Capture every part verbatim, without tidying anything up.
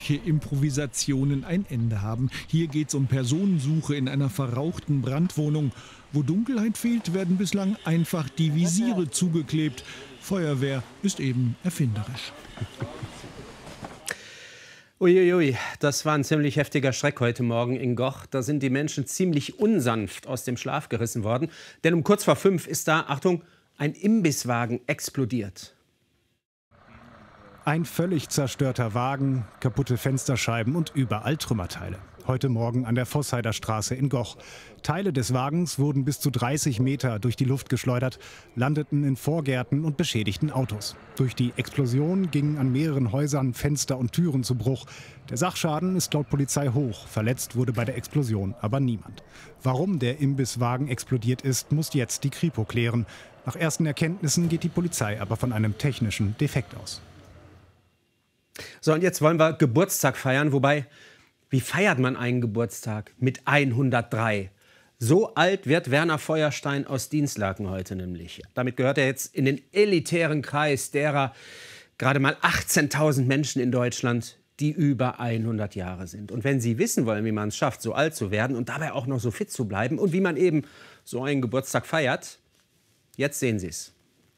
Improvisationen ein Ende haben. Hier geht es um Personensuche in einer verrauchten Brandwohnung. Wo Dunkelheit fehlt, werden bislang einfach die Visiere zugeklebt. Feuerwehr ist eben erfinderisch. Uiuiui, das war ein ziemlich heftiger Schreck heute Morgen in Goch. Da sind die Menschen ziemlich unsanft aus dem Schlaf gerissen worden. Denn um kurz vor fünf ist da, Achtung, ein Imbisswagen explodiert. Ein völlig zerstörter Wagen, kaputte Fensterscheiben und überall Trümmerteile. Heute Morgen an der Voßheider Straße in Goch. Teile des Wagens wurden bis zu dreißig Meter durch die Luft geschleudert, landeten in Vorgärten und beschädigten Autos. Durch die Explosion gingen an mehreren Häusern Fenster und Türen zu Bruch. Der Sachschaden ist laut Polizei hoch. Verletzt wurde bei der Explosion aber niemand. Warum der Imbisswagen explodiert ist, muss jetzt die Kripo klären. Nach ersten Erkenntnissen geht die Polizei aber von einem technischen Defekt aus. So, und jetzt wollen wir Geburtstag feiern. Wobei, wie feiert man einen Geburtstag mit hundertdrei? So alt wird Werner Feuerstein aus Dinslaken heute nämlich. Damit gehört er jetzt in den elitären Kreis derer gerade mal achtzehntausend Menschen in Deutschland, die über hundert Jahre sind. Und wenn Sie wissen wollen, wie man es schafft, so alt zu werden und dabei auch noch so fit zu bleiben und wie man eben so einen Geburtstag feiert, jetzt sehen Sie es.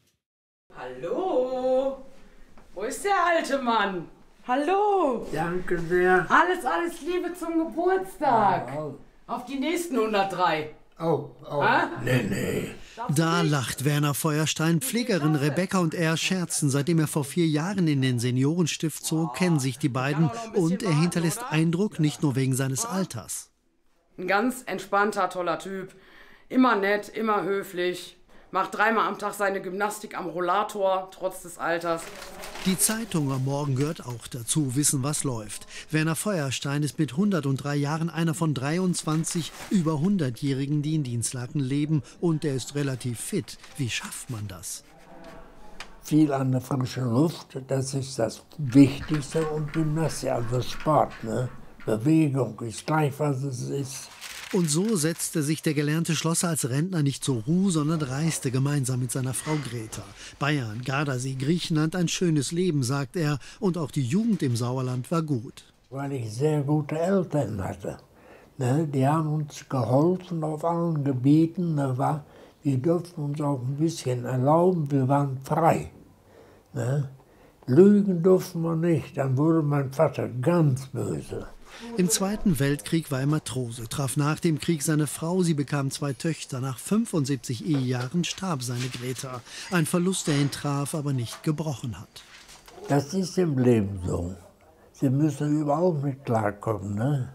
Hallo? Wo ist der alte Mann? Hallo? Danke sehr. Alles, alles Liebe zum Geburtstag. Oh, Auf die nächsten hundertdrei. oh, oh. Ah? Nee, nee. Da lacht Werner Feuerstein. Pflegerin Rebecca und er scherzen. Seitdem er vor vier Jahren in den Seniorenstift zog, kennen sich die beiden. Und er hinterlässt Eindruck, nicht nur wegen seines Alters. Ein ganz entspannter, toller Typ. Immer nett, immer höflich. Macht dreimal am Tag seine Gymnastik am Rollator, trotz des Alters. Die Zeitung am Morgen gehört auch dazu, wissen, was läuft. Werner Feuerstein ist mit hundertdrei Jahren einer von dreiundzwanzig über hundertjährigen, die in Dinslaken leben. Und er ist relativ fit. Wie schafft man das? Viel an der frischen Luft, das ist das Wichtigste. Und Gymnastik, also Sport, ne? Bewegung ist gleich, was es ist. Und so setzte sich der gelernte Schlosser als Rentner nicht zur Ruhe, sondern reiste gemeinsam mit seiner Frau Greta. Bayern, Gardasee, Griechenland, ein schönes Leben, sagt er. Und auch die Jugend im Sauerland war gut. Weil ich sehr gute Eltern hatte. Ne? Die haben uns geholfen auf allen Gebieten. Ne? War, wir durften uns auch ein bisschen erlauben, wir waren frei. Ne? Lügen durften wir nicht, dann wurde mein Vater ganz böse. Im Zweiten Weltkrieg war er Matrose, traf nach dem Krieg seine Frau, sie bekam zwei Töchter. Nach fünfundsiebzig Ehejahren starb seine Greta. Ein Verlust, der ihn traf, aber nicht gebrochen hat. Das ist im Leben so. Sie müssen überall mit klarkommen. Ne?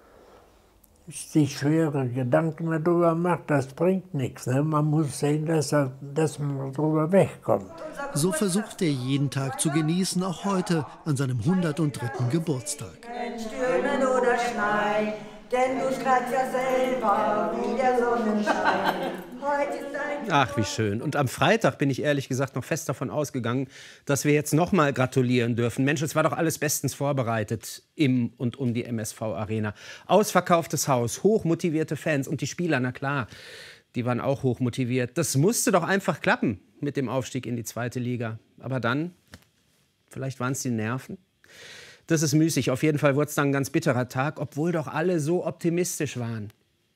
Sich schwere Gedanken darüber macht, das bringt nichts. Ne? Man muss sehen, dass, er, dass man darüber wegkommt. So versucht er jeden Tag zu genießen, auch heute an seinem hundertdritten Geburtstag. Stürmen oder Schnei, denn du strahlst ja selber wie der Sonnenschein. Heute ist ein Ach, wie schön. Und am Freitag bin ich ehrlich gesagt noch fest davon ausgegangen, dass wir jetzt noch mal gratulieren dürfen. Mensch, es war doch alles bestens vorbereitet im und um die M S V-Arena. Ausverkauftes Haus, hochmotivierte Fans und die Spieler, na klar, die waren auch hochmotiviert. Das musste doch einfach klappen mit dem Aufstieg in die zweite Liga. Aber dann, vielleicht waren es die Nerven. Das ist müßig. Auf jeden Fall wurde es dann ein ganz bitterer Tag, obwohl doch alle so optimistisch waren.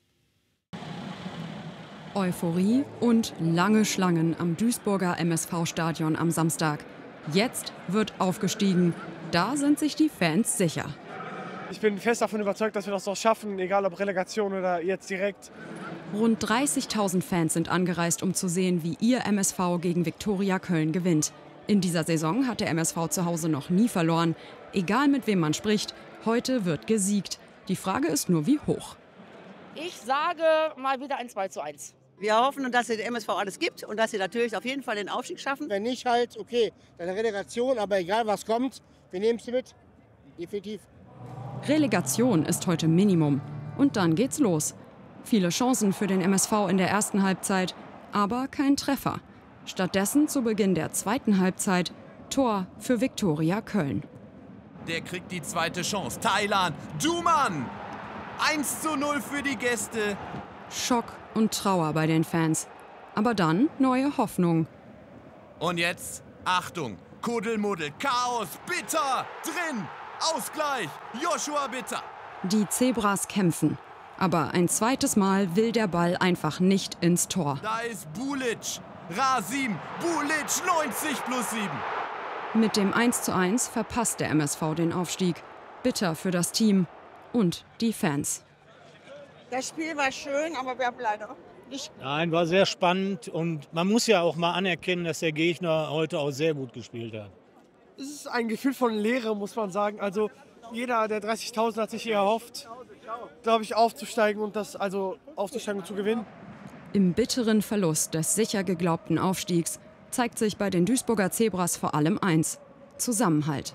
Euphorie und lange Schlangen am Duisburger M S V-Stadion am Samstag. Jetzt wird aufgestiegen. Da sind sich die Fans sicher. Ich bin fest davon überzeugt, dass wir das noch schaffen, egal ob Relegation oder jetzt direkt. Rund dreißigtausend Fans sind angereist, um zu sehen, wie ihr M S V gegen Viktoria Köln gewinnt. In dieser Saison hat der M S V zu Hause noch nie verloren. Egal mit wem man spricht, heute wird gesiegt. Die Frage ist nur, wie hoch. Ich sage mal wieder ein zwei zu eins. Wir hoffen, dass der M S V alles gibt und dass sie natürlich auf jeden Fall den Aufstieg schaffen. Wenn nicht, halt, okay, dann Relegation, aber egal was kommt, wir nehmen sie mit. Definitiv. Relegation ist heute Minimum. Und dann geht's los. Viele Chancen für den M S V in der ersten Halbzeit, aber kein Treffer. Stattdessen zu Beginn der zweiten Halbzeit Tor für Viktoria Köln. Der kriegt die zweite Chance. Thailand, Duman! eins zu null für die Gäste. Schock und Trauer bei den Fans. Aber dann neue Hoffnung. Und jetzt, Achtung, Kuddelmuddel, Chaos, bitter, drin! Ausgleich, Joshua Bitter. Die Zebras kämpfen. Aber ein zweites Mal will der Ball einfach nicht ins Tor. Da ist Bulic. Rasim Bulic, neunzig plus sieben. Mit dem eins zu eins verpasst der M S V den Aufstieg. Bitter für das Team und die Fans. Das Spiel war schön, aber wir haben leider nicht. Nein, war sehr spannend und man muss ja auch mal anerkennen, dass der Gegner heute auch sehr gut gespielt hat. Es ist ein Gefühl von Leere, muss man sagen. Also jeder der dreißigtausend hat sich hier erhofft, glaube ich, aufzusteigen und das also aufzusteigen und zu gewinnen. Im bitteren Verlust des sicher geglaubten Aufstiegs zeigt sich bei den Duisburger Zebras vor allem eins: Zusammenhalt.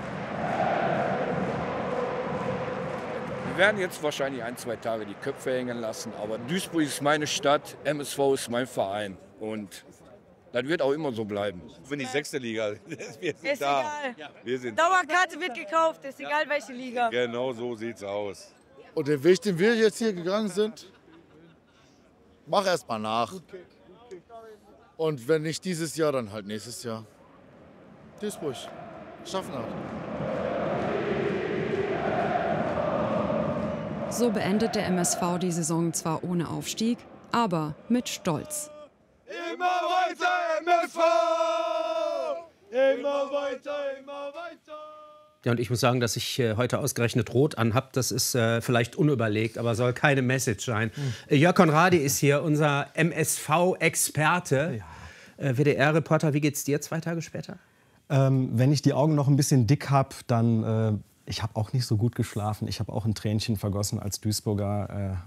Wir werden jetzt wahrscheinlich ein, zwei Tage die Köpfe hängen lassen, aber Duisburg ist meine Stadt, M S V ist mein Verein und das wird auch immer so bleiben. Für die sechste Liga. Wir sind Ist da. egal. Wir sind Dauerkarte wird gekauft, ist egal welche Liga. Genau so sieht's aus. Und den Weg, den wir jetzt hier gegangen sind, mach erst mal nach. Und wenn nicht dieses Jahr, dann halt nächstes Jahr. Duisburg, Schaffenhardt. So beendet der M S V die Saison zwar ohne Aufstieg, aber mit Stolz. Immer weiter M S V! Immer weiter, immer weiter! Ja, und ich muss sagen, dass ich äh, heute ausgerechnet rot anhab. Das ist äh, vielleicht unüberlegt, aber soll keine Message sein. Hm. Äh, Jörg Conradi ist hier, unser M S V-Experte. Ja. Äh, W D R-Reporter, wie geht's dir zwei Tage später? Ähm, wenn ich die Augen noch ein bisschen dick habe, dann... Äh, ich habe auch nicht so gut geschlafen. Ich habe auch ein Tränchen vergossen als Duisburger.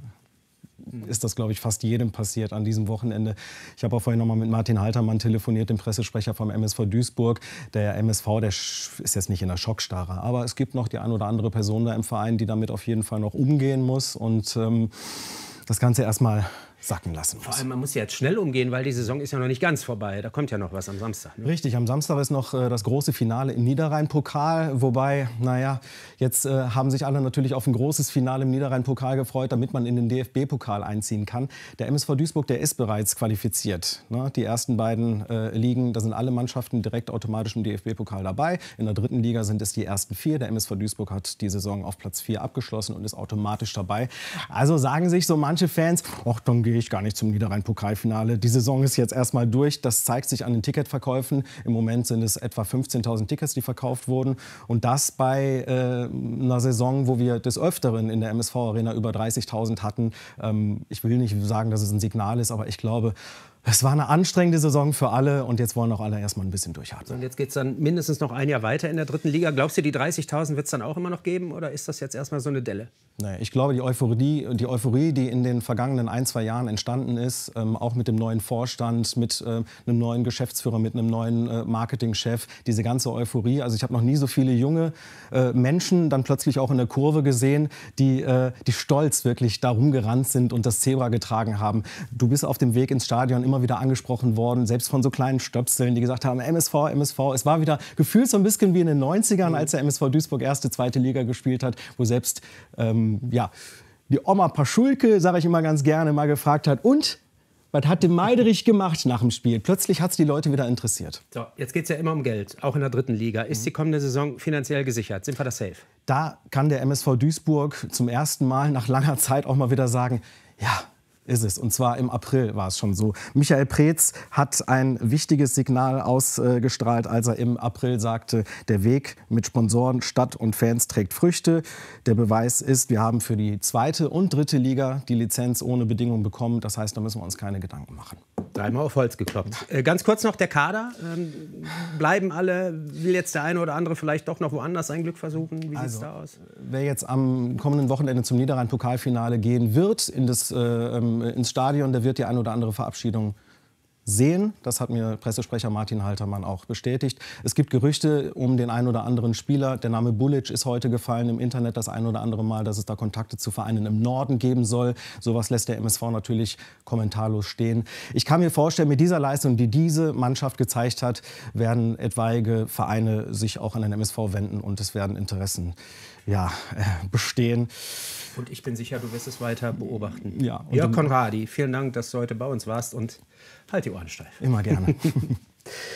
Äh, ist das, glaube ich, fast jedem passiert an diesem Wochenende. Ich habe auch vorhin noch mal mit Martin Haltermann telefoniert, dem Pressesprecher vom M S V Duisburg. Der M S V, der ist jetzt nicht in der Schockstarre, aber es gibt noch die ein oder andere Person da im Verein, die damit auf jeden Fall noch umgehen muss und ähm, das Ganze erstmal sacken lassen muss. Vor allem, man muss ja jetzt schnell umgehen, weil die Saison ist ja noch nicht ganz vorbei. Da kommt ja noch was am Samstag. Ne? Richtig, am Samstag ist noch äh, das große Finale im Niederrhein-Pokal. Wobei, naja, jetzt äh, haben sich alle natürlich auf ein großes Finale im Niederrhein-Pokal gefreut, damit man in den D F B-Pokal einziehen kann. Der M S V Duisburg, der ist bereits qualifiziert. Ne? Die ersten beiden äh, Ligen, da sind alle Mannschaften direkt automatisch im D F B-Pokal dabei. In der dritten Liga sind es die ersten vier. Der M S V Duisburg hat die Saison auf Platz vier abgeschlossen und ist automatisch dabei. Also sagen sich so manche Fans, ach, dann gehe ich gar nicht zum Niederrhein-Pokalfinale. Die Saison ist jetzt erstmal durch. Das zeigt sich an den Ticketverkäufen. Im Moment sind es etwa fünfzehntausend Tickets, die verkauft wurden. Und das bei äh, einer Saison, wo wir des Öfteren in der M S V-Arena über dreißigtausend hatten. Ähm, ich will nicht sagen, dass es ein Signal ist, aber ich glaube, es war eine anstrengende Saison für alle und jetzt wollen auch alle erstmal ein bisschen durchatmen. Und jetzt geht es dann mindestens noch ein Jahr weiter in der dritten Liga. Glaubst du, die dreißigtausend wird es dann auch immer noch geben oder ist das jetzt erstmal so eine Delle? Nee, ich glaube, die Euphorie, die Euphorie, die in den vergangenen ein, zwei Jahren entstanden ist, ähm, auch mit dem neuen Vorstand, mit äh, einem neuen Geschäftsführer, mit einem neuen äh, Marketingchef, diese ganze Euphorie. Also ich habe noch nie so viele junge äh, Menschen dann plötzlich auch in der Kurve gesehen, die, äh, die stolz wirklich darum gerannt sind und das Zebra getragen haben. Du bist auf dem Weg ins Stadion immer wieder angesprochen worden, selbst von so kleinen Stöpseln, die gesagt haben, M S V, M S V. Es war wieder gefühlt so ein bisschen wie in den neunzigern, als der M S V Duisburg erste, zweite Liga gespielt hat, wo selbst ähm, ja, die Oma Paschulke, sage ich immer ganz gerne, mal gefragt hat, und was hat der Meiderich gemacht nach dem Spiel? Plötzlich hat es die Leute wieder interessiert. So, jetzt geht es ja immer um Geld, auch in der dritten Liga. Ist die kommende Saison finanziell gesichert? Sind wir da safe? Da kann der M S V Duisburg zum ersten Mal nach langer Zeit auch mal wieder sagen, ja, ist es. Und zwar im April war es schon so. Michael Preetz hat ein wichtiges Signal ausgestrahlt, als er im April sagte, der Weg mit Sponsoren, Stadt und Fans trägt Früchte. Der Beweis ist, wir haben für die zweite und dritte Liga die Lizenz ohne Bedingung bekommen. Das heißt, da müssen wir uns keine Gedanken machen. Dreimal auf Holz geklopft. Äh, ganz kurz noch der Kader. Ähm, bleiben alle? Will jetzt der eine oder andere vielleicht doch noch woanders sein Glück versuchen? Wie sieht es also, da aus? Wer jetzt am kommenden Wochenende zum Niederrhein-Pokalfinale gehen wird, in das, äh, ins Stadion, der wird die ein oder andere Verabschiedung sehen. Das hat mir Pressesprecher Martin Haltermann auch bestätigt. Es gibt Gerüchte um den einen oder anderen Spieler. Der Name Bulic ist heute gefallen im Internet das ein oder andere Mal, dass es da Kontakte zu Vereinen im Norden geben soll. Sowas lässt der M S V natürlich kommentarlos stehen. Ich kann mir vorstellen, mit dieser Leistung, die diese Mannschaft gezeigt hat, werden etwaige Vereine sich auch an den M S V wenden und es werden Interessen ja, äh, bestehen. Und ich bin sicher, du wirst es weiter beobachten. Ja, Jörg Conradi, vielen Dank, dass du heute bei uns warst und halt die Ohren steif. Immer gerne.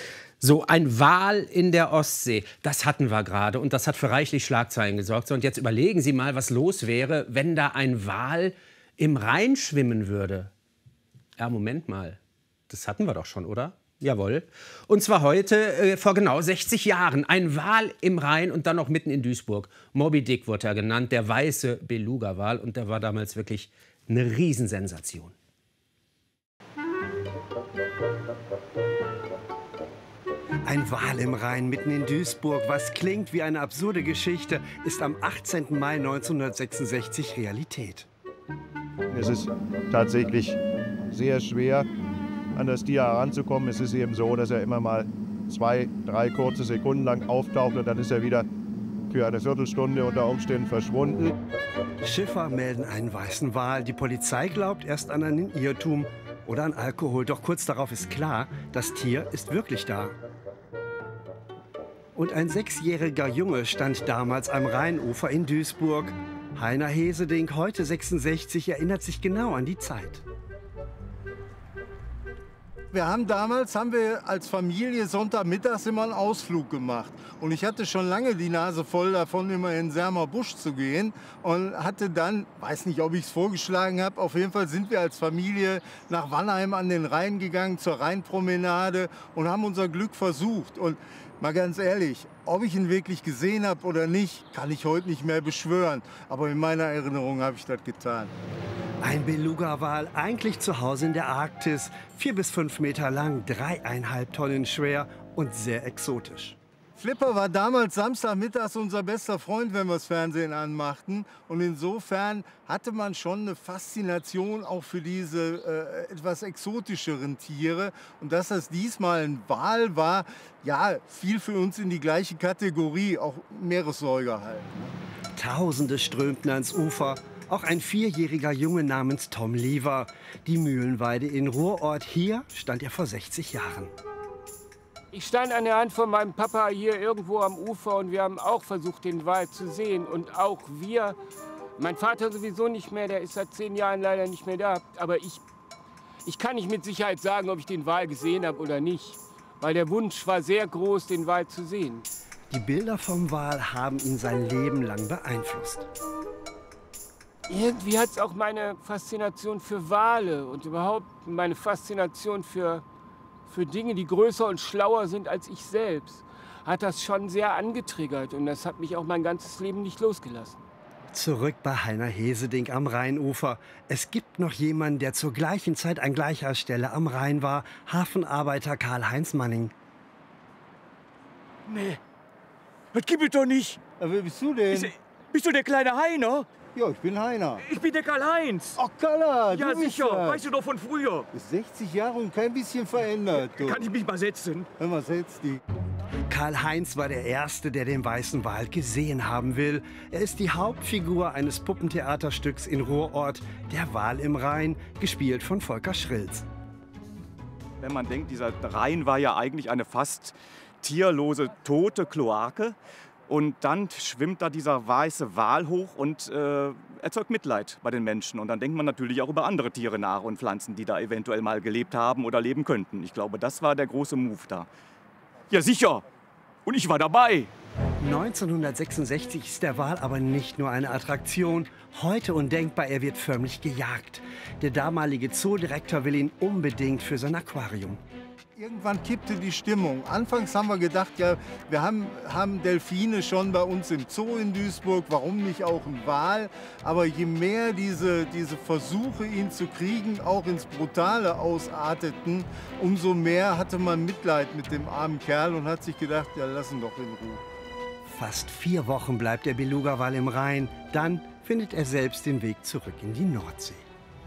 So ein Wal in der Ostsee, das hatten wir gerade und das hat für reichlich Schlagzeilen gesorgt. So, und jetzt überlegen Sie mal, was los wäre, wenn da ein Wal im Rhein schwimmen würde. Ja, Moment mal, das hatten wir doch schon, oder? Jawohl. Und zwar heute, äh, vor genau sechzig Jahren, ein Wal im Rhein und dann noch mitten in Duisburg. Moby Dick wurde er genannt, der weiße Beluga-Wal, und der war damals wirklich eine Riesensensation. Ein Wal im Rhein mitten in Duisburg, was klingt wie eine absurde Geschichte, ist am achtzehnten Mai neunzehnhundertsechsundsechzig Realität. Es ist tatsächlich sehr schwer, an das Tier heranzukommen. Es ist eben so, dass er immer mal zwei, drei kurze Sekunden lang auftaucht und dann ist er wieder für eine Viertelstunde unter Umständen verschwunden. Schiffer melden einen weißen Wal. Die Polizei glaubt erst an einen Irrtum oder an Alkohol. Doch kurz darauf ist klar, das Tier ist wirklich da. Und ein sechsjähriger Junge stand damals am Rheinufer in Duisburg. Heiner Heseding, heute sechsundsechzig, erinnert sich genau an die Zeit. Wir haben damals, haben wir als Familie Sonntagmittags immer einen Ausflug gemacht. Und ich hatte schon lange die Nase voll davon, immer in den Sermer Busch zu gehen. Und hatte dann, weiß nicht, ob ich es vorgeschlagen habe, auf jeden Fall sind wir als Familie nach Wannheim an den Rhein gegangen, zur Rheinpromenade, und haben unser Glück versucht. Und mal ganz ehrlich, ob ich ihn wirklich gesehen habe oder nicht, kann ich heute nicht mehr beschwören. Aber in meiner Erinnerung habe ich das getan. Ein Beluga-Wal, eigentlich zu Hause in der Arktis. Vier bis fünf Meter lang, dreieinhalb Tonnen schwer und sehr exotisch. Flipper war damals Samstagmittags unser bester Freund, wenn wir das Fernsehen anmachten. Und insofern hatte man schon eine Faszination auch für diese äh, etwas exotischeren Tiere. Und dass das diesmal ein Wal war, ja, fiel für uns in die gleiche Kategorie, auch Meeressäuger halt. Tausende strömten ans Ufer. Auch ein vierjähriger Junge namens Tom Lever. Die Mühlenweide in Ruhrort, hier stand er vor sechzig Jahren. Ich stand an der Hand von meinem Papa hier irgendwo am Ufer und wir haben auch versucht, den Wal zu sehen. Und auch wir, mein Vater sowieso nicht mehr, der ist seit zehn Jahren leider nicht mehr da. Aber ich, ich kann nicht mit Sicherheit sagen, ob ich den Wal gesehen habe oder nicht. Weil der Wunsch war sehr groß, den Wal zu sehen. Die Bilder vom Wal haben ihn sein Leben lang beeinflusst. Irgendwie hat es auch meine Faszination für Wale und überhaupt meine Faszination für, für Dinge, die größer und schlauer sind als ich selbst, hat das schon sehr angetriggert. Und das hat mich auch mein ganzes Leben nicht losgelassen. Zurück bei Heiner Heseding am Rheinufer. Es gibt noch jemanden, der zur gleichen Zeit an gleicher Stelle am Rhein war. Hafenarbeiter Karl-Heinz Manning. Nee, das gibt es doch nicht. Aber wer bist du denn? Bist, bist du der kleine Heiner? Ja, ich bin Heiner. Ich bin der Karl-Heinz. Ach, Karl, ja, du bist sicher. das. Weißt du doch von früher. Ist sechzig Jahre und kein bisschen verändert. Du. Kann ich mich mal setzen? Hör mal, setz dich. Karl-Heinz war der Erste, der den weißen Wal gesehen haben will. Er ist die Hauptfigur eines Puppentheaterstücks in Ruhrort, Der Wal im Rhein, gespielt von Volker Schrilz. Wenn man denkt, dieser Rhein war ja eigentlich eine fast tierlose, tote Kloake. Und dann schwimmt da dieser weiße Wal hoch und äh, erzeugt Mitleid bei den Menschen. Und dann denkt man natürlich auch über andere Tiere nach und Pflanzen, die da eventuell mal gelebt haben oder leben könnten. Ich glaube, das war der große Move da. Ja, sicher. Und ich war dabei. neunzehnhundertsechsundsechzig ist der Wal aber nicht nur eine Attraktion. Heute undenkbar, er wird förmlich gejagt. Der damalige Zoodirektor will ihn unbedingt für sein Aquarium. Irgendwann kippte die Stimmung. Anfangs haben wir gedacht, ja, wir haben, haben Delfine schon bei uns im Zoo in Duisburg, warum nicht auch ein Wal? Aber je mehr diese, diese Versuche, ihn zu kriegen, auch ins Brutale ausarteten, umso mehr hatte man Mitleid mit dem armen Kerl und hat sich gedacht, ja, lass ihn doch in Ruhe. Fast vier Wochen bleibt der Beluga-Wal im Rhein. Dann findet er selbst den Weg zurück in die Nordsee.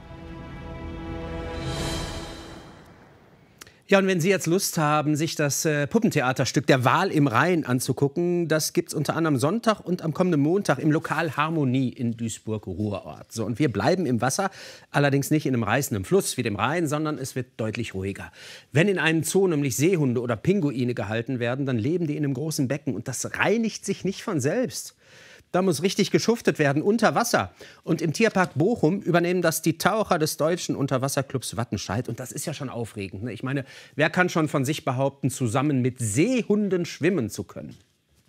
Ja, und wenn Sie jetzt Lust haben, sich das äh, Puppentheaterstück Der Wal im Rhein anzugucken, das gibt's unter anderem Sonntag und am kommenden Montag im Lokal Harmonie in Duisburg-Ruhrort. So, und wir bleiben im Wasser, allerdings nicht in einem reißenden Fluss wie dem Rhein, sondern es wird deutlich ruhiger. Wenn in einem Zoo nämlich Seehunde oder Pinguine gehalten werden, dann leben die in einem großen Becken und das reinigt sich nicht von selbst. Da muss richtig geschuftet werden, unter Wasser. Und im Tierpark Bochum übernehmen das die Taucher des deutschen Unterwasserclubs Wattenscheid. Und das ist ja schon aufregend, ne? Ich meine, wer kann schon von sich behaupten, zusammen mit Seehunden schwimmen zu können?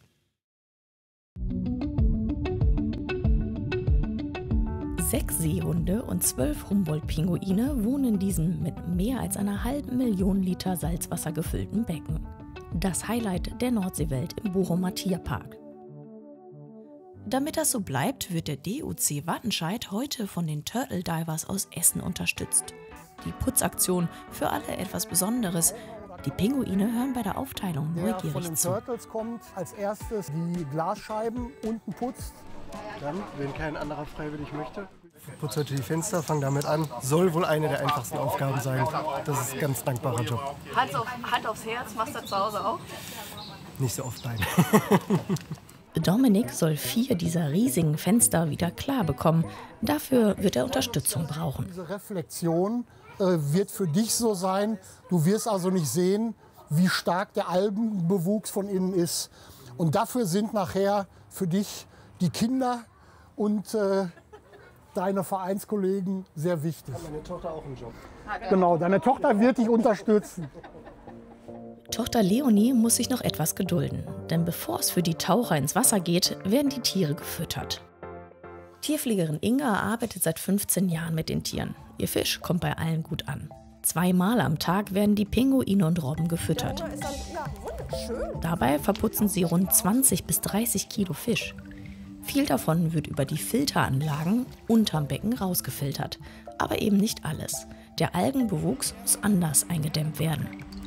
Sechs Seehunde und zwölf Humboldt-Pinguine wohnen in diesem mit mehr als einer halben Million Liter Salzwasser gefüllten Becken. Das Highlight der Nordseewelt im Bochumer Tierpark. Damit das so bleibt, wird der D U C Wattenscheid heute von den Turtle Divers aus Essen unterstützt. Die Putzaktion für alle etwas Besonderes. Die Pinguine hören bei der Aufteilung neugierig zu. Der von den Turtles kommt als erstes die Glasscheiben unten putzt. Dann, wenn kein anderer freiwillig möchte, putzt heute die Fenster, fangen damit an. Soll wohl eine der einfachsten Aufgaben sein. Das ist ein ganz dankbarer Job. Hand, auf, Hand aufs Herz, machst du das zu Hause auch? Nicht so oft, nein. Dominik soll vier dieser riesigen Fenster wieder klar bekommen. Dafür wird er Unterstützung brauchen. Diese Reflexion äh, wird für dich so sein. Du wirst also nicht sehen, wie stark der Algenbewuchs von innen ist. Und dafür sind nachher für dich die Kinder und äh, deine Vereinskollegen sehr wichtig. Hat meine Tochter auch einen Job? Genau, deine Tochter wird dich unterstützen. Tochter Leonie muss sich noch etwas gedulden, denn bevor es für die Taucher ins Wasser geht, werden die Tiere gefüttert. Tierpflegerin Inga arbeitet seit fünfzehn Jahren mit den Tieren. Ihr Fisch kommt bei allen gut an. Zweimal am Tag werden die Pinguine und Robben gefüttert. Dabei verputzen sie rund zwanzig bis dreißig Kilo Fisch. Viel davon wird über die Filteranlagen unterm Becken rausgefiltert. Aber eben nicht alles. Der Algenbewuchs muss anders eingedämmt werden.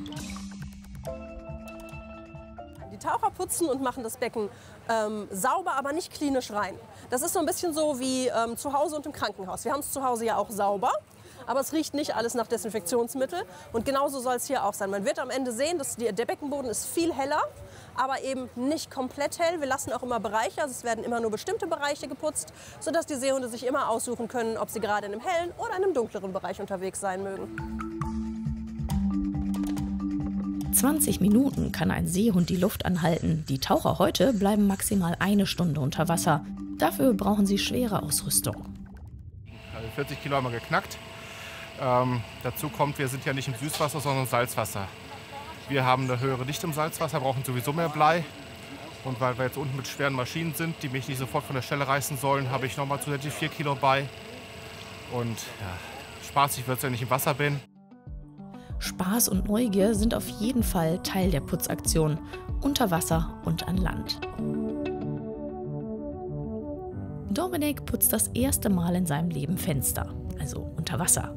Die Taucher putzen und machen das Becken ähm, sauber, aber nicht klinisch rein. Das ist so ein bisschen so wie ähm, zu Hause und im Krankenhaus. Wir haben es zu Hause ja auch sauber, aber es riecht nicht alles nach Desinfektionsmittel. Und genauso soll es hier auch sein. Man wird am Ende sehen, dass die, der Beckenboden ist viel heller, aber eben nicht komplett hell. Wir lassen auch immer Bereiche, also es werden immer nur bestimmte Bereiche geputzt, sodass die Seehunde sich immer aussuchen können, ob sie gerade in einem hellen oder in einem dunkleren Bereich unterwegs sein mögen. zwanzig Minuten kann ein Seehund die Luft anhalten. Die Taucher heute bleiben maximal eine Stunde unter Wasser. Dafür brauchen sie schwere Ausrüstung. Also vierzig Kilo haben wir geknackt. Ähm, dazu kommt, wir sind ja nicht im Süßwasser, sondern im Salzwasser. Wir haben eine höhere Dichte im Salzwasser, brauchen sowieso mehr Blei. Und weil wir jetzt unten mit schweren Maschinen sind, die mich nicht sofort von der Stelle reißen sollen, habe ich nochmal zusätzlich vier Kilo bei. Und ja, spaßig wird es, wenn ich im Wasser bin. Spaß und Neugier sind auf jeden Fall Teil der Putzaktion, unter Wasser und an Land. Dominik putzt das erste Mal in seinem Leben Fenster, also unter Wasser.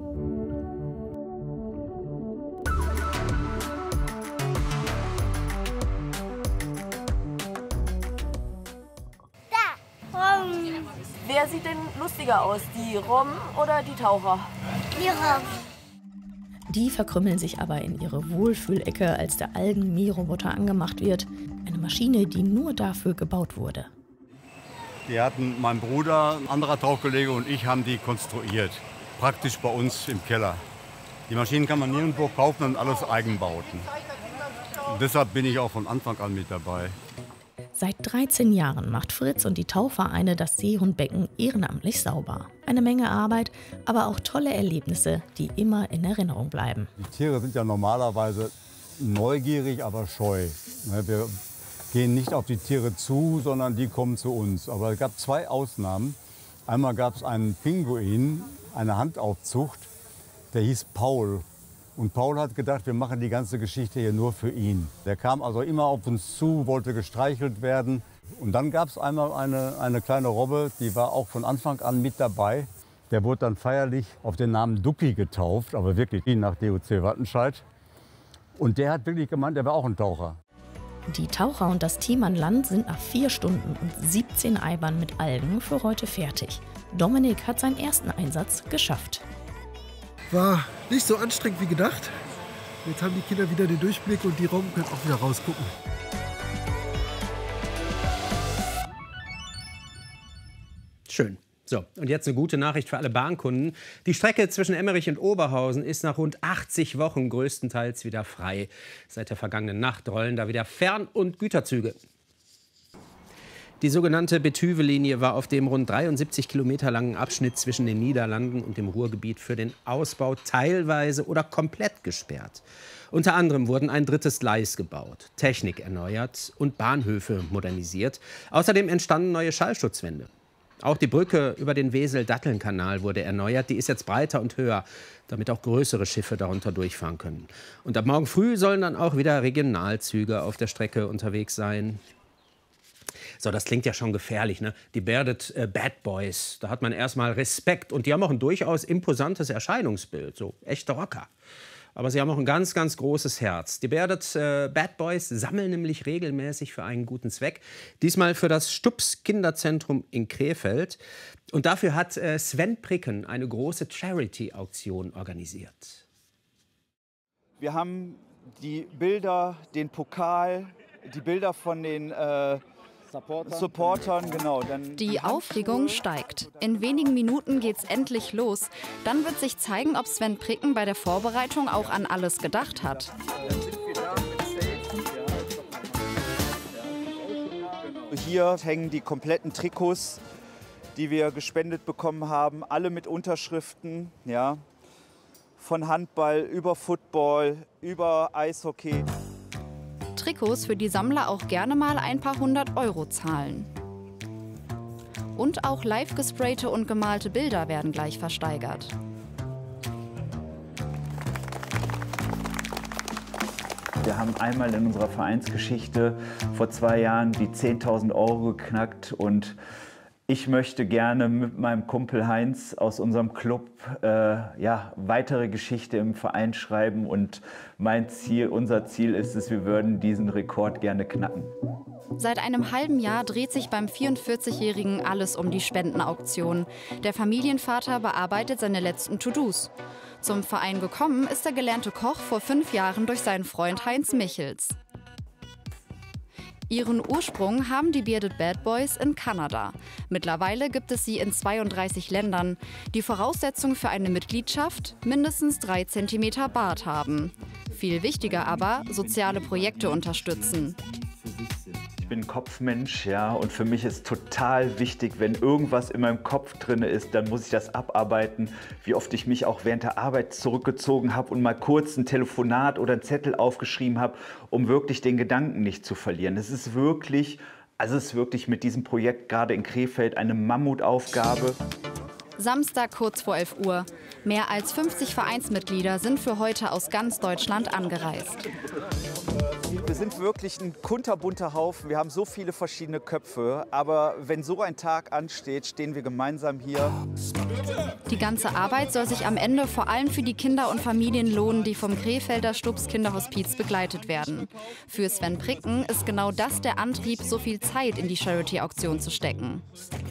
Wer sieht denn lustiger aus, die Robben oder die Taucher? Die Robben. Die verkrümmeln sich aber in ihre Wohlfühlecke, als der Algen-Mähroboter angemacht wird. Eine Maschine, die nur dafür gebaut wurde. Die hatten mein Bruder, ein anderer Tauchkollege und ich haben die konstruiert. Praktisch bei uns im Keller. Die Maschinen kann man nirgendwo kaufen und alles Eigenbauten. Und deshalb bin ich auch von Anfang an mit dabei. Seit dreizehn Jahren macht Fritz und die Tauchvereine das Seehundbecken ehrenamtlich sauber. Eine Menge Arbeit, aber auch tolle Erlebnisse, die immer in Erinnerung bleiben. Die Tiere sind ja normalerweise neugierig, aber scheu. Wir gehen nicht auf die Tiere zu, sondern die kommen zu uns. Aber es gab zwei Ausnahmen. Einmal gab es einen Pinguin, eine Handaufzucht, der hieß Paul. Und Paul hat gedacht, wir machen die ganze Geschichte hier nur für ihn. Der kam also immer auf uns zu, wollte gestreichelt werden. Und dann gab es einmal eine, eine kleine Robbe, die war auch von Anfang an mit dabei. Der wurde dann feierlich auf den Namen Ducky getauft, aber wirklich nach D U C Wattenscheid. Und der hat wirklich gemeint, er war auch ein Taucher. Die Taucher und das Team an Land sind nach vier Stunden und siebzehn Eibern mit Algen für heute fertig. Dominik hat seinen ersten Einsatz geschafft. War nicht so anstrengend wie gedacht. Jetzt haben die Kinder wieder den Durchblick und die Robben können auch wieder rausgucken. Schön. So, und jetzt eine gute Nachricht für alle Bahnkunden. Die Strecke zwischen Emmerich und Oberhausen ist nach rund achtzig Wochen größtenteils wieder frei. Seit der vergangenen Nacht rollen da wieder Fern- und Güterzüge. Die sogenannte Betuwe-Linie war auf dem rund dreiundsiebzig Kilometer langen Abschnitt zwischen den Niederlanden und dem Ruhrgebiet für den Ausbau teilweise oder komplett gesperrt. Unter anderem wurden ein drittes Gleis gebaut, Technik erneuert und Bahnhöfe modernisiert. Außerdem entstanden neue Schallschutzwände. Auch die Brücke über den Wesel-Datteln-Kanal wurde erneuert. Die ist jetzt breiter und höher, damit auch größere Schiffe darunter durchfahren können. Und ab morgen früh sollen dann auch wieder Regionalzüge auf der Strecke unterwegs sein. So, das klingt ja schon gefährlich, ne? Die Bearded äh, Bad Boys, da hat man erstmal Respekt. Und die haben auch ein durchaus imposantes Erscheinungsbild, so echte Rocker. Aber sie haben auch ein ganz, ganz großes Herz. Die Bearded äh, Bad Boys sammeln nämlich regelmäßig für einen guten Zweck. Diesmal für das Stups Kinderzentrum in Krefeld. Und dafür hat äh, Sven Pricken eine große Charity-Auktion organisiert. Wir haben die Bilder, den Pokal, die Bilder von den äh, Supportern. Supportern, genau. Dann die Aufregung steigt. In wenigen Minuten geht's endlich los. Dann wird sich zeigen, ob Sven Pricken bei der Vorbereitung auch an alles gedacht hat. Hier hängen die kompletten Trikots, die wir gespendet bekommen haben, alle mit Unterschriften, ja, von Handball über Football, über Eishockey. Trikots, für die Sammler auch gerne mal ein paar hundert Euro zahlen. Und auch live gesprayte und gemalte Bilder werden gleich versteigert. Wir haben einmal in unserer Vereinsgeschichte vor zwei Jahren die zehntausend Euro geknackt und ich möchte gerne mit meinem Kumpel Heinz aus unserem Club äh, ja, weitere Geschichte im Verein schreiben und mein Ziel, unser Ziel ist es, wir würden diesen Rekord gerne knacken. Seit einem halben Jahr dreht sich beim vierundvierzigjährigen alles um die Spendenauktion. Der Familienvater bearbeitet seine letzten To-Dos. Zum Verein gekommen ist der gelernte Koch vor fünf Jahren durch seinen Freund Heinz Michels. Ihren Ursprung haben die Bearded Bad Boys in Kanada. Mittlerweile gibt es sie in zweiunddreißig Ländern. Die Voraussetzung für eine Mitgliedschaft: mindestens drei Zentimeter Bart haben. Viel wichtiger aber, soziale Projekte unterstützen. Ich bin Kopfmensch, ja, und für mich ist total wichtig, wenn irgendwas in meinem Kopf drin ist, dann muss ich das abarbeiten. Wie oft ich mich auch während der Arbeit zurückgezogen habe und mal kurz ein Telefonat oder einen Zettel aufgeschrieben habe, um wirklich den Gedanken nicht zu verlieren. Es ist wirklich, also es ist wirklich mit diesem Projekt gerade in Krefeld eine Mammutaufgabe. Samstag kurz vor elf Uhr. Mehr als fünfzig Vereinsmitglieder sind für heute aus ganz Deutschland angereist. Wir sind wirklich ein kunterbunter Haufen. Wir haben so viele verschiedene Köpfe. Aber wenn so ein Tag ansteht, stehen wir gemeinsam hier. Die ganze Arbeit soll sich am Ende vor allem für die Kinder und Familien lohnen, die vom Krefelder Stups Kinderhospiz begleitet werden. Für Sven Pricken ist genau das der Antrieb, so viel Zeit in die Charity-Auktion zu stecken.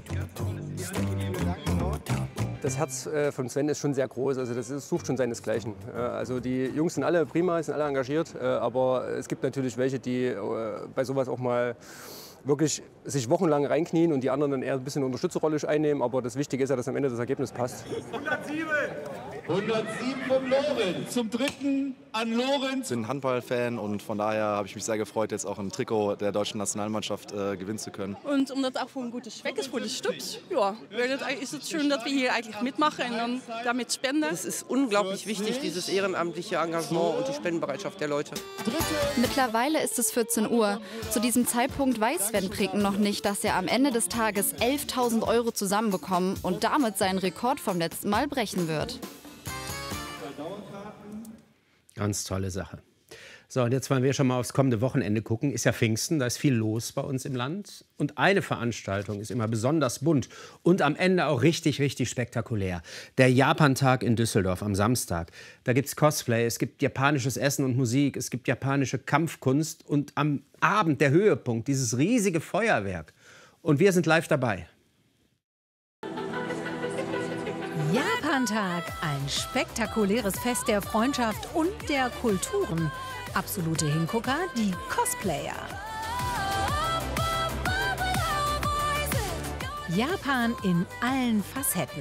Das Herz äh, von Sven ist schon sehr groß, also das ist, sucht schon seinesgleichen. Äh, also die Jungs sind alle prima, sind alle engagiert, äh, aber es gibt natürlich welche, die äh, bei sowas auch mal wirklich sich wochenlang reinknien und die anderen dann eher ein bisschen eine Unterstützerrolle einnehmen. Aber das Wichtige ist ja, dass am Ende das Ergebnis passt. hundertsieben! hundertsieben vom Lorenz. Zum dritten an Lorenz. Ich bin Handballfan und von daher habe ich mich sehr gefreut, jetzt auch ein Trikot der deutschen Nationalmannschaft äh, gewinnen zu können. Und um das auch für ein gutes Zweck ist, für die Stups, ja, ist es schön, dass wir hier eigentlich mitmachen und damit spenden. Es ist unglaublich wichtig, dieses ehrenamtliche Engagement und die Spendenbereitschaft der Leute. Mittlerweile ist es vierzehn Uhr. Zu diesem Zeitpunkt weiß Sven Pricken noch nicht, dass er am Ende des Tages elftausend Euro zusammenbekommen und damit seinen Rekord vom letzten Mal brechen wird. Ganz tolle Sache. So, und jetzt wollen wir schon mal aufs kommende Wochenende gucken. Ist ja Pfingsten, da ist viel los bei uns im Land. Und eine Veranstaltung ist immer besonders bunt und am Ende auch richtig, richtig spektakulär. Der Japantag in Düsseldorf am Samstag. Da gibt es Cosplay, es gibt japanisches Essen und Musik, es gibt japanische Kampfkunst und am Abend der Höhepunkt, dieses riesige Feuerwerk. Und wir sind live dabei. Japantag, ein spektakuläres Fest der Freundschaft und der Kulturen. Absolute Hingucker, die Cosplayer. Japan in allen Facetten.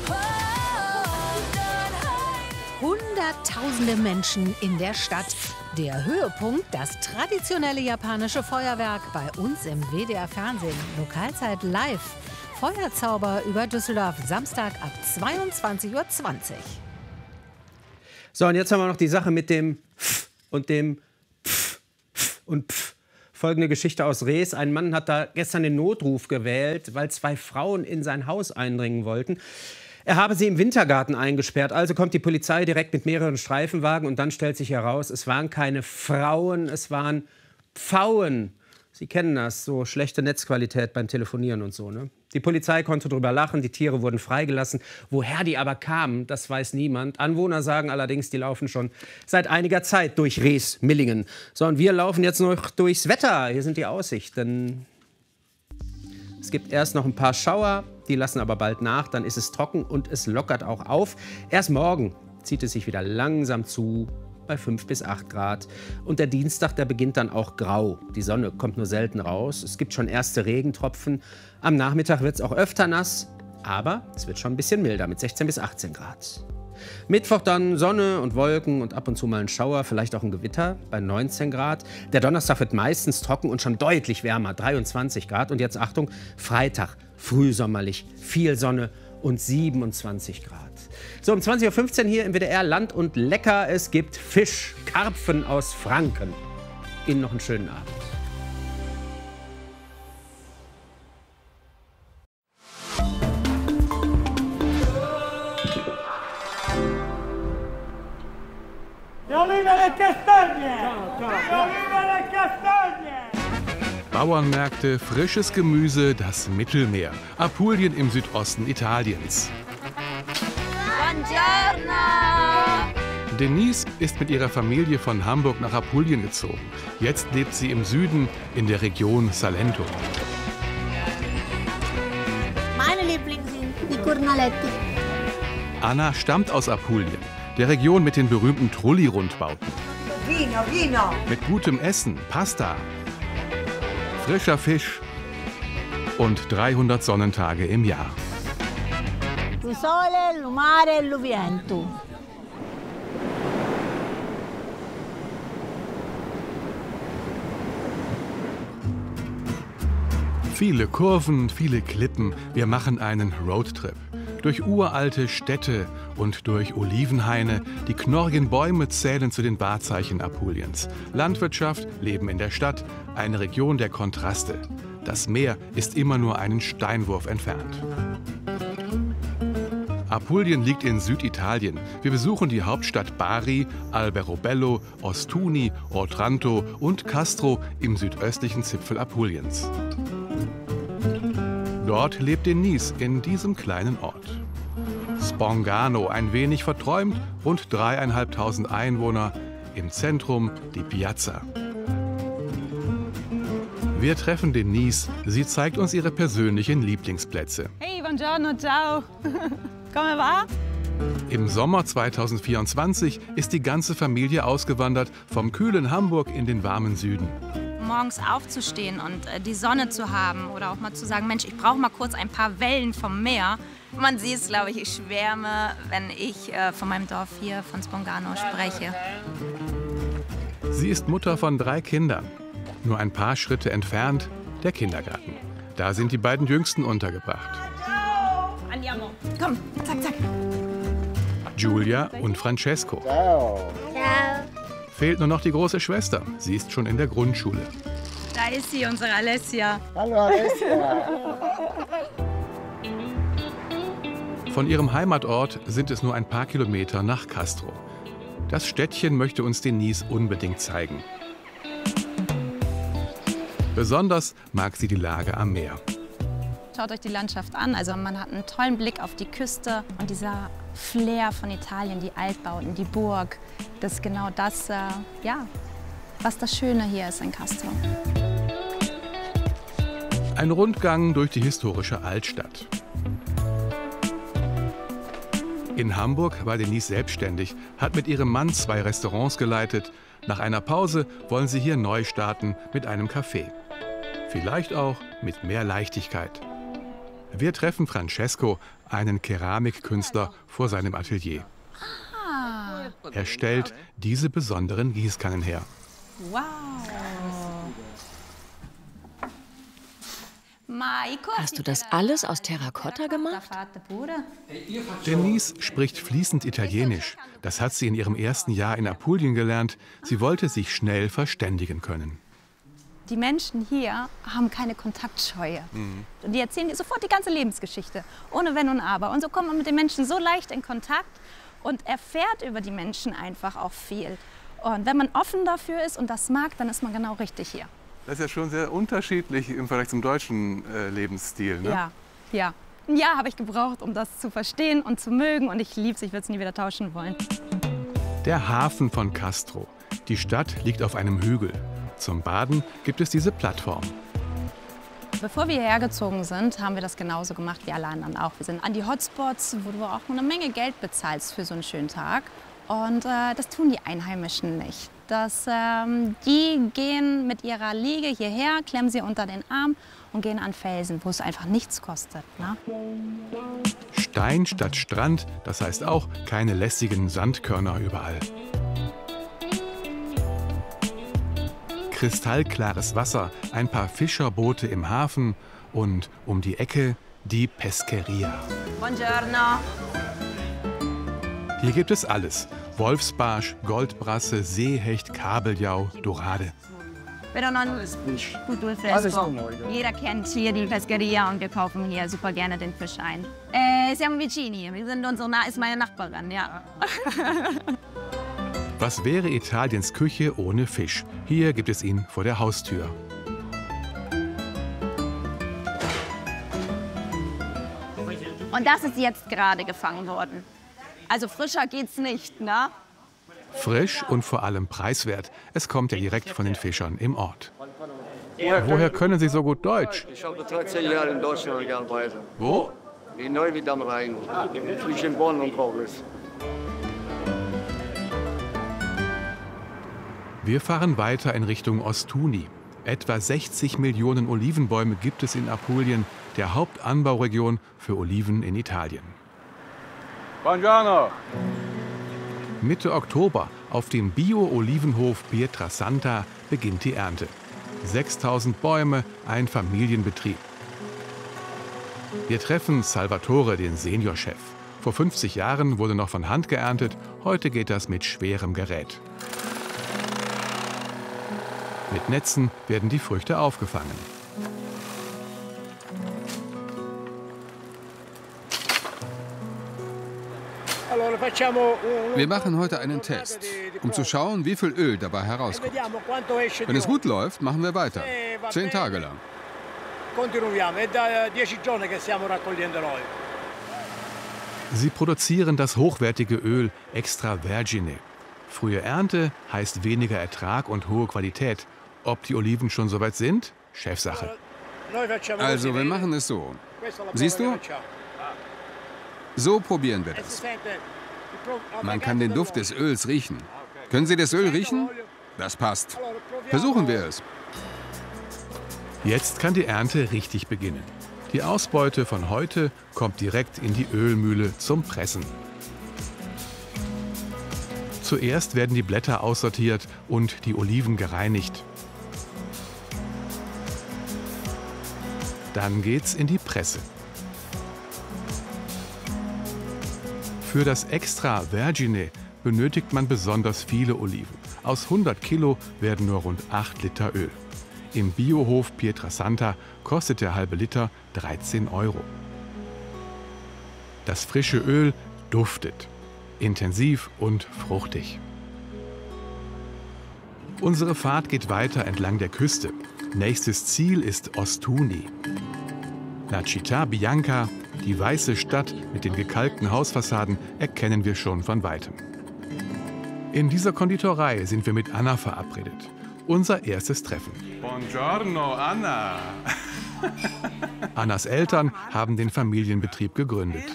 Hunderttausende Menschen in der Stadt. Der Höhepunkt, das traditionelle japanische Feuerwerk bei uns im W D R-Fernsehen. Lokalzeit live. Feuerzauber über Düsseldorf, Samstag ab zweiundzwanzig Uhr zwanzig. So, und jetzt haben wir noch die Sache mit dem Pf und dem Pf, Pf und Pf. Folgende Geschichte aus Rees. Ein Mann hat da gestern den Notruf gewählt, weil zwei Frauen in sein Haus eindringen wollten. Er habe sie im Wintergarten eingesperrt. Also kommt die Polizei direkt mit mehreren Streifenwagen und dann stellt sich heraus, es waren keine Frauen, es waren Pfauen. Sie kennen das, so schlechte Netzqualität beim Telefonieren und so, ne? Die Polizei konnte drüber lachen, die Tiere wurden freigelassen. Woher die aber kamen, das weiß niemand. Anwohner sagen allerdings, die laufen schon seit einiger Zeit durch Rees-Millingen. So, und wir laufen jetzt noch durchs Wetter. Hier sind die Aussichten. Es gibt erst noch ein paar Schauer, die lassen aber bald nach. Dann ist es trocken und es lockert auch auf. Erst morgen zieht es sich wieder langsam zu, bei fünf bis acht Grad. Und der Dienstag, der beginnt dann auch grau. Die Sonne kommt nur selten raus. Es gibt schon erste Regentropfen. Am Nachmittag wird es auch öfter nass, aber es wird schon ein bisschen milder mit sechzehn bis achtzehn Grad. Mittwoch dann Sonne und Wolken und ab und zu mal ein Schauer, vielleicht auch ein Gewitter bei neunzehn Grad. Der Donnerstag wird meistens trocken und schon deutlich wärmer, dreiundzwanzig Grad. Und jetzt Achtung, Freitag, frühsommerlich, viel Sonne und siebenundzwanzig Grad. So, um zwanzig Uhr fünfzehn hier im W D R Land und Lecker. Es gibt Fisch, Karpfen aus Franken. Ihnen noch einen schönen Abend. Bauernmärkte, frisches Gemüse, das Mittelmeer. Apulien im Südosten Italiens. Buongiorno! Denise ist mit ihrer Familie von Hamburg nach Apulien gezogen. Jetzt lebt sie im Süden in der Region Salento. Meine Lieblinge sind die Cornaletti. Anna stammt aus Apulien, der Region mit den berühmten Trulli-Rundbauten. Vino, Vino! Mit gutem Essen, Pasta, frischer Fisch und dreihundert Sonnentage im Jahr. Il sole, il mare, il vento. Viele Kurven, viele Klippen. Wir machen einen Roadtrip. Durch uralte Städte und durch Olivenhaine. Die knorrigen Bäume zählen zu den Wahrzeichen Apuliens. Landwirtschaft, Leben in der Stadt, eine Region der Kontraste. Das Meer ist immer nur einen Steinwurf entfernt. Apulien liegt in Süditalien. Wir besuchen die Hauptstadt Bari, Alberobello, Ostuni, Otranto und Castro im südöstlichen Zipfel Apuliens. Dort lebt Denise in diesem kleinen Ort. Spongano, ein wenig verträumt, rund dreieinhalbtausend Einwohner, im Zentrum die Piazza. Wir treffen Denise, sie zeigt uns ihre persönlichen Lieblingsplätze. Hey, buongiorno, ciao. Come va? Im Sommer zweitausendvierundzwanzig ist die ganze Familie ausgewandert, vom kühlen Hamburg in den warmen Süden. Morgens aufzustehen und äh, die Sonne zu haben oder auch mal zu sagen, Mensch, ich brauche mal kurz ein paar Wellen vom Meer. Man sieht es, glaube ich, ich schwärme, wenn ich äh, von meinem Dorf hier, von Spongano, spreche. Sie ist Mutter von drei Kindern. Nur ein paar Schritte entfernt der Kindergarten. Da sind die beiden Jüngsten untergebracht. Andiamo. Komm, zack, zack. Giulia und Francesco. Ciao. Fehlt nur noch die große Schwester. Sie ist schon in der Grundschule. Da ist sie, unsere Alessia. Hallo, Alessia. Von ihrem Heimatort sind es nur ein paar Kilometer nach Castro. Das Städtchen möchte uns Denise unbedingt zeigen. Besonders mag sie die Lage am Meer. Schaut euch die Landschaft an. Also man hat einen tollen Blick auf die Küste und dieser Flair von Italien, die Altbauten, die Burg. Das ist genau das, äh, ja, was das Schöne hier ist in Castro. Ein Rundgang durch die historische Altstadt. In Hamburg war Denise selbstständig, hat mit ihrem Mann zwei Restaurants geleitet. Nach einer Pause wollen sie hier neu starten mit einem Café. Vielleicht auch mit mehr Leichtigkeit. Wir treffen Francesco, einen Keramikkünstler, vor seinem Atelier. Ah, Er stellt diese besonderen Gießkannen her. Wow. Hast du das alles aus Terrakotta gemacht? Denise spricht fließend Italienisch. Das hat sie in ihrem ersten Jahr in Apulien gelernt. Sie wollte sich schnell verständigen können. Die Menschen hier haben keine Kontaktscheue. Mhm. Und die erzählen dir sofort die ganze Lebensgeschichte, ohne Wenn und Aber. Und so kommt man mit den Menschen so leicht in Kontakt und erfährt über die Menschen einfach auch viel. Und wenn man offen dafür ist und das mag, dann ist man genau richtig hier. Das ist ja schon sehr unterschiedlich im Vergleich zum deutschen äh, Lebensstil, ne? Ja, ja. Ein Jahr habe ich gebraucht, um das zu verstehen und zu mögen. Und ich liebe es, ich würde es nie wieder tauschen wollen. Der Hafen von Castro. Die Stadt liegt auf einem Hügel. Zum Baden gibt es diese Plattform. Bevor wir hierher gezogen sind, haben wir das genauso gemacht wie alle anderen auch. Wir sind an die Hotspots, wo du auch eine Menge Geld bezahlst für so einen schönen Tag. Und äh, das tun die Einheimischen nicht. Das, ähm, die gehen mit ihrer Liege hierher, klemmen sie unter den Arm und gehen an Felsen, wo es einfach nichts kostet. Ne? Stein statt Strand, das heißt auch keine lästigen Sandkörner überall. Kristallklares Wasser, ein paar Fischerboote im Hafen und um die Ecke die Pescheria. Buongiorno. Hier gibt es alles. Wolfsbarsch, Goldbrasse, Seehecht, Kabeljau, Dorade. Però non tutto il fresco. Jeder kennt hier die Pescheria und wir kaufen hier super gerne den Fisch ein. Äh, siamo vicini, wir sind unsere Na ist meine Nachbarin, ja. Was wäre Italiens Küche ohne Fisch? Hier gibt es ihn vor der Haustür. Und das ist jetzt gerade gefangen worden. Also frischer geht's nicht, ne? Frisch und vor allem preiswert. Es kommt ja direkt von den Fischern im Ort. Woher können Sie so gut Deutsch? Ich habe dreizehn Jahre in Deutschland gearbeitet. Wo? In Neuwied am Rhein, zwischen Bonn und Koblenz. Wir fahren weiter in Richtung Ostuni. Etwa sechzig Millionen Olivenbäume gibt es in Apulien, der Hauptanbauregion für Oliven in Italien. Buongiorno. Mitte Oktober auf dem Bio-Olivenhof Pietrasanta beginnt die Ernte. sechstausend Bäume, ein Familienbetrieb. Wir treffen Salvatore, den Seniorchef. Vor fünfzig Jahren wurde noch von Hand geerntet, heute geht das mit schwerem Gerät. Mit Netzen werden die Früchte aufgefangen. Wir machen heute einen Test, um zu schauen, wie viel Öl dabei herauskommt. Wenn es gut läuft, machen wir weiter. Zehn Tage lang. Sie produzieren das hochwertige Öl Extra Vergine. Frühe Ernte heißt weniger Ertrag und hohe Qualität. Ob die Oliven schon soweit sind? Chefsache. Also, wir machen es so. Siehst du? So probieren wir das. Man kann den Duft des Öls riechen. Können Sie das Öl riechen? Das passt. Versuchen wir es. Jetzt kann die Ernte richtig beginnen. Die Ausbeute von heute kommt direkt in die Ölmühle zum Pressen. Zuerst werden die Blätter aussortiert und die Oliven gereinigt. Dann geht's in die Presse. Für das Extra Vergine benötigt man besonders viele Oliven. Aus hundert Kilo werden nur rund acht Liter Öl. Im Biohof Pietrasanta kostet der halbe Liter dreizehn Euro. Das frische Öl duftet, intensiv und fruchtig. Unsere Fahrt geht weiter entlang der Küste. Nächstes Ziel ist Ostuni. La Città Bianca, die weiße Stadt mit den gekalkten Hausfassaden, erkennen wir schon von weitem. In dieser Konditorei sind wir mit Anna verabredet. Unser erstes Treffen. Buongiorno, Anna. Annas Eltern haben den Familienbetrieb gegründet.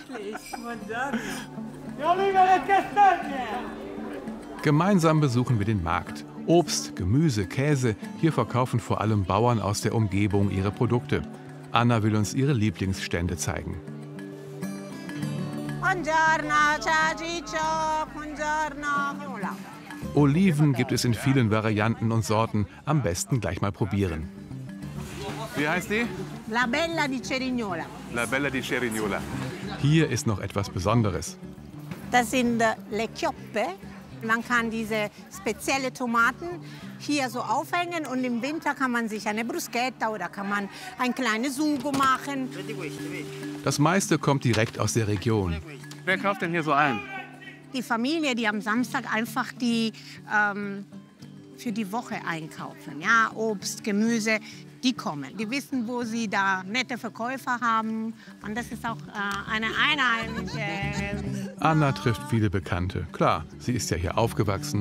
Gemeinsam besuchen wir den Markt. Obst, Gemüse, Käse, hier verkaufen vor allem Bauern aus der Umgebung ihre Produkte. Anna will uns ihre Lieblingsstände zeigen. Buongiorno, ciao Ciccio, buongiorno. Hola. Oliven gibt es in vielen Varianten und Sorten. Am besten gleich mal probieren. Wie heißt die? La Bella di Cerignola. La Bella di Cerignola. Hier ist noch etwas Besonderes. Das sind äh, Le Chioppe. Man kann diese spezielle Tomaten hier so aufhängen und im Winter kann man sich eine Bruschetta oder kann man ein kleines Sugo machen. Das meiste kommt direkt aus der Region. Wer kauft denn hier so ein? Die Familie, die am Samstag einfach die ähm, für die Woche einkaufen. Ja, Obst, Gemüse, die kommen. Die wissen, wo sie da nette Verkäufer haben. Und das ist auch äh, eine einheimische. Anna trifft viele Bekannte. Klar, sie ist ja hier aufgewachsen.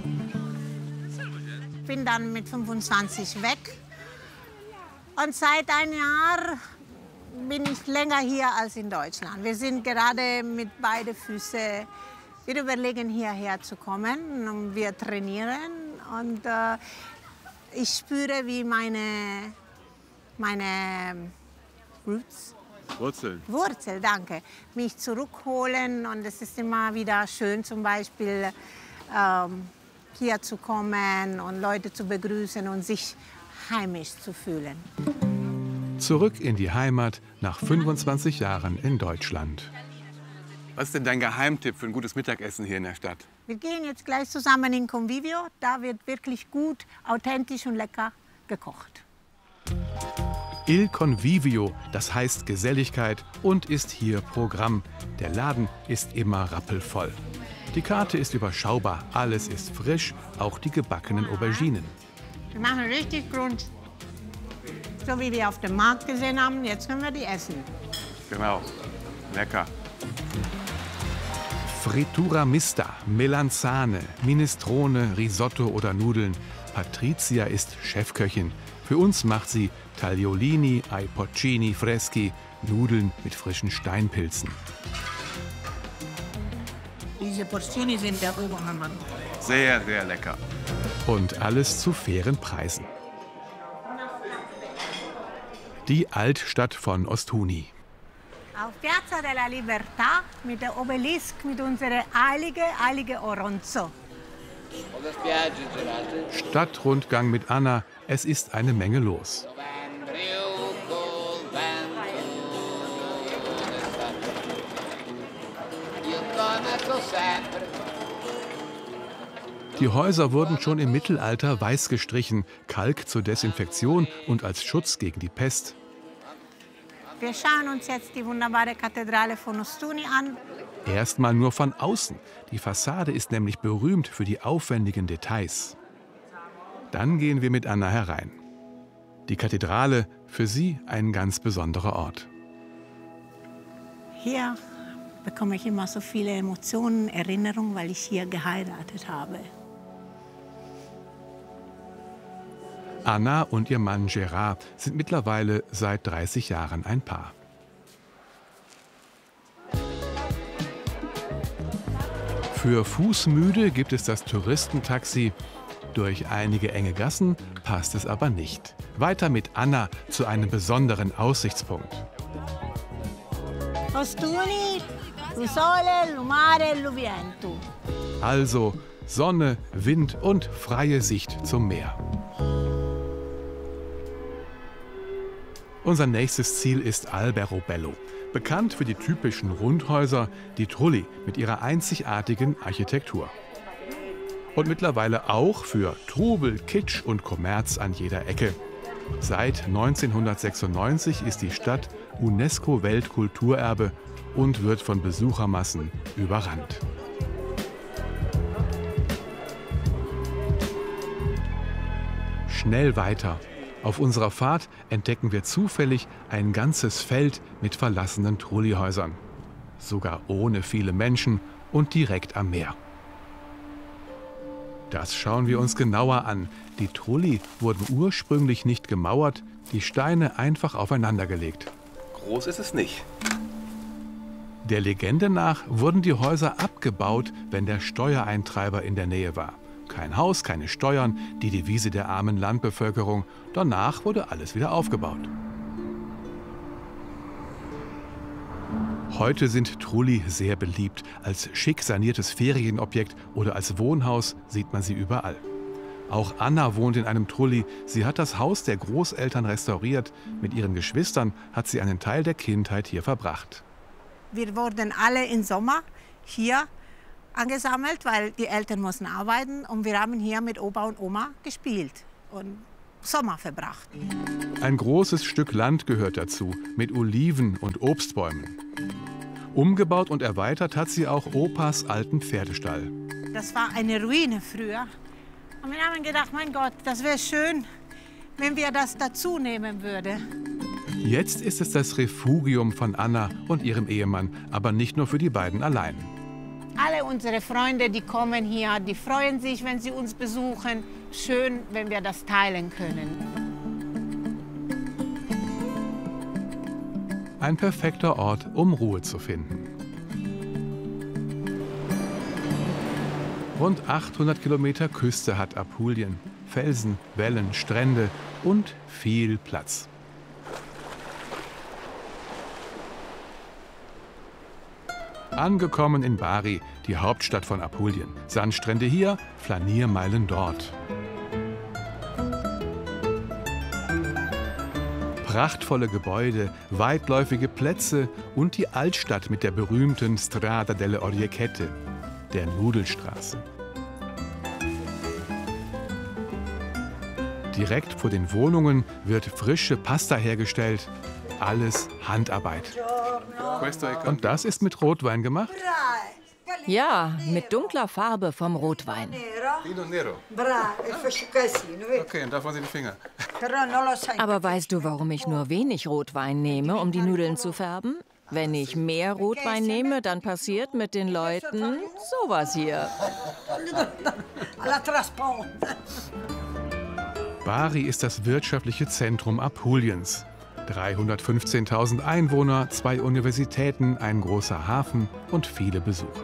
Ich bin dann mit fünfundzwanzig weg. Und seit einem Jahr bin ich länger hier als in Deutschland. Wir sind gerade mit beiden Füßen. Wir überlegen, hierher zu kommen. Und wir trainieren. Und äh, ich spüre, wie meine, meine Roots, Wurzeln. Wurzel, danke, mich zurückholen. Und es ist immer wieder schön, zum Beispiel ähm, hier zu kommen und Leute zu begrüßen und sich heimisch zu fühlen. Zurück in die Heimat nach fünfundzwanzig Jahren in Deutschland. Was ist denn dein Geheimtipp für ein gutes Mittagessen hier in der Stadt? Wir gehen jetzt gleich zusammen in Convivio. Da wird wirklich gut, authentisch und lecker gekocht. Il Convivio, das heißt Geselligkeit und ist hier Programm. Der Laden ist immer rappelvoll. Die Karte ist überschaubar, alles ist frisch, auch die gebackenen Auberginen. Wir machen richtig Grund, so wie wir auf dem Markt gesehen haben. Jetzt können wir die essen. Genau, lecker. Frittura mista, Melanzane, Minestrone, Risotto oder Nudeln. Patricia ist Chefköchin. Für uns macht sie Tagliolini, ai porcini freschi, Nudeln mit frischen Steinpilzen. Diese Portionen sind der Oberhammer. Sehr, sehr lecker. Und alles zu fairen Preisen. Die Altstadt von Ostuni. Auf Piazza della Libertà mit der Obelisk, mit unserer heilige, heilige Oronzo. Stadtrundgang mit Anna. Es ist eine Menge los. Die Häuser wurden schon im Mittelalter weiß gestrichen, Kalk zur Desinfektion und als Schutz gegen die Pest. Wir schauen uns jetzt die wunderbare Kathedrale von Ostuni an. Erstmal nur von außen. Die Fassade ist nämlich berühmt für die aufwendigen Details. Dann gehen wir mit Anna herein. Die Kathedrale, für sie ein ganz besonderer Ort. Hier bekomme ich immer so viele Emotionen, Erinnerungen, weil ich hier geheiratet habe. Anna und ihr Mann Gerard sind mittlerweile seit dreißig Jahren ein Paar. Für Fußmüde gibt es das Touristentaxi. Durch einige enge Gassen passt es aber nicht. Weiter mit Anna zu einem besonderen Aussichtspunkt. Ostuni, il sole, il mare, il vento. Also Sonne, Wind und freie Sicht zum Meer. Unser nächstes Ziel ist Alberobello. Bekannt für die typischen Rundhäuser, die Trulli mit ihrer einzigartigen Architektur. Und mittlerweile auch für Trubel, Kitsch und Kommerz an jeder Ecke. Seit neunzehnhundertsechsundneunzig ist die Stadt UNESCO-Weltkulturerbe und wird von Besuchermassen überrannt. Schnell weiter. Auf unserer Fahrt entdecken wir zufällig ein ganzes Feld mit verlassenen Trullihäusern. Sogar ohne viele Menschen und direkt am Meer. Das schauen wir uns genauer an. Die Trulli wurden ursprünglich nicht gemauert, die Steine einfach aufeinandergelegt. Groß ist es nicht. Der Legende nach wurden die Häuser abgebaut, wenn der Steuereintreiber in der Nähe war. Kein Haus, keine Steuern, die Devise der armen Landbevölkerung. Danach wurde alles wieder aufgebaut. Heute sind Trulli sehr beliebt. Als schick saniertes Ferienobjekt oder als Wohnhaus sieht man sie überall. Auch Anna wohnt in einem Trulli. Sie hat das Haus der Großeltern restauriert. Mit ihren Geschwistern hat sie einen Teil der Kindheit hier verbracht. Wir wurden alle im Sommer hier angesammelt, weil die Eltern mussten arbeiten. Und wir haben hier mit Opa und Oma gespielt und Sommer verbracht. Ein großes Stück Land gehört dazu, mit Oliven und Obstbäumen. Umgebaut und erweitert hat sie auch Opas alten Pferdestall. Das war eine Ruine früher. Und wir haben gedacht, mein Gott, das wäre schön, wenn wir das dazu nehmen würden. Jetzt ist es das Refugium von Anna und ihrem Ehemann, aber nicht nur für die beiden allein. Alle unsere Freunde, die kommen hier, die freuen sich, wenn sie uns besuchen. Schön, wenn wir das teilen können. Ein perfekter Ort, um Ruhe zu finden. Rund achthundert Kilometer Küste hat Apulien. Felsen, Wellen, Strände und viel Platz. Angekommen in Bari, die Hauptstadt von Apulien. Sandstrände hier, Flaniermeilen dort. Prachtvolle Gebäude, weitläufige Plätze und die Altstadt mit der berühmten Strada delle Orecchiette, der Nudelstraße. Direkt vor den Wohnungen wird frische Pasta hergestellt. Alles Handarbeit. Und das ist mit Rotwein gemacht? Ja, mit dunkler Farbe vom Rotwein. Okay, und davon sind die Finger. Aber weißt du, warum ich nur wenig Rotwein nehme, um die Nudeln zu färben? Wenn ich mehr Rotwein nehme, dann passiert mit den Leuten sowas hier. Bari ist das wirtschaftliche Zentrum Apuliens. dreihundertfünfzehntausend Einwohner, zwei Universitäten, ein großer Hafen und viele Besucher.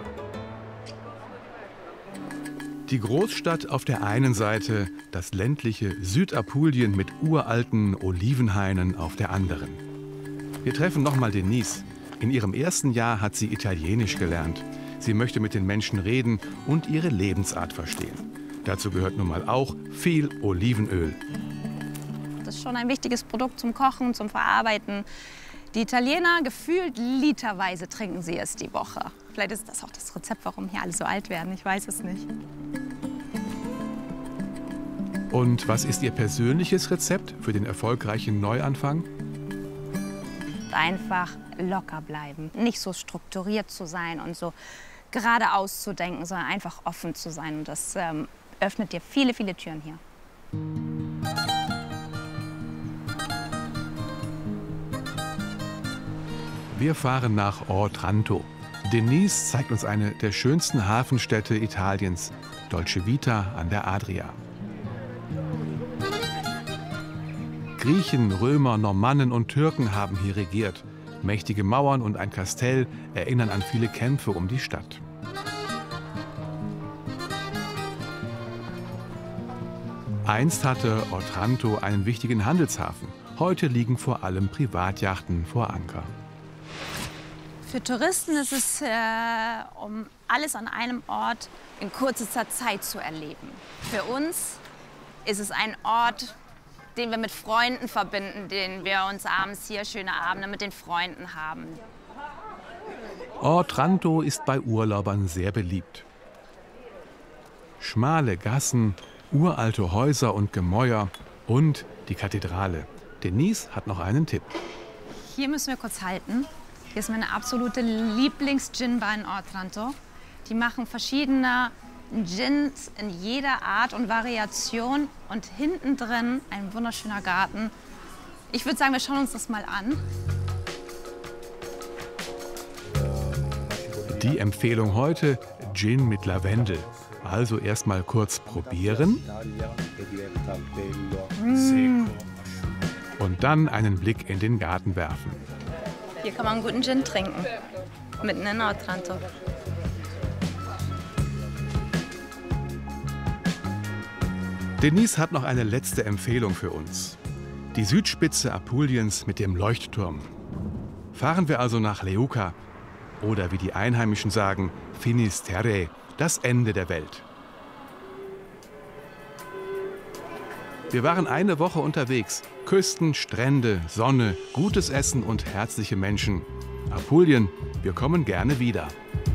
Die Großstadt auf der einen Seite, das ländliche Südapulien mit uralten Olivenhainen auf der anderen. Wir treffen nochmal Denise. In ihrem ersten Jahr hat sie Italienisch gelernt. Sie möchte mit den Menschen reden und ihre Lebensart verstehen. Dazu gehört nun mal auch viel Olivenöl. Das ist schon ein wichtiges Produkt zum Kochen, zum Verarbeiten. Die Italiener, gefühlt literweise trinken sie es die Woche. Vielleicht ist das auch das Rezept, warum hier alle so alt werden. Ich weiß es nicht. Und was ist Ihr persönliches Rezept für den erfolgreichen Neuanfang? Einfach locker bleiben, nicht so strukturiert zu sein und so geradeaus zu denken, sondern einfach offen zu sein. Und das ähm, öffnet dir viele, viele Türen hier. Wir fahren nach Otranto. Denise zeigt uns eine der schönsten Hafenstädte Italiens, Dolce Vita an der Adria. Griechen, Römer, Normannen und Türken haben hier regiert. Mächtige Mauern und ein Kastell erinnern an viele Kämpfe um die Stadt. Einst hatte Otranto einen wichtigen Handelshafen. Heute liegen vor allem Privatjachten vor Anker. Für Touristen ist es, äh, um alles an einem Ort in kürzester Zeit zu erleben. Für uns ist es ein Ort, den wir mit Freunden verbinden, den wir uns abends hier schöne Abende mit den Freunden haben. Otranto ist bei Urlaubern sehr beliebt. Schmale Gassen, uralte Häuser und Gemäuer und die Kathedrale. Denise hat noch einen Tipp. Hier müssen wir kurz halten. Hier ist meine absolute Lieblings-Gin-Bar in Otranto. Die machen verschiedene Gins in jeder Art und Variation und hinten drin ein wunderschöner Garten. Ich würde sagen, wir schauen uns das mal an. Die Empfehlung heute, Gin mit Lavendel. Also erst mal kurz probieren. Mm. Und dann einen Blick in den Garten werfen. Hier kann man einen guten Gin trinken, mitten in Otranto. Denise hat noch eine letzte Empfehlung für uns. Die Südspitze Apuliens mit dem Leuchtturm. Fahren wir also nach Leuca. Oder wie die Einheimischen sagen, Finis Terrae, das Ende der Welt. Wir waren eine Woche unterwegs. Küsten, Strände, Sonne, gutes Essen und herzliche Menschen. Apulien, wir kommen gerne wieder.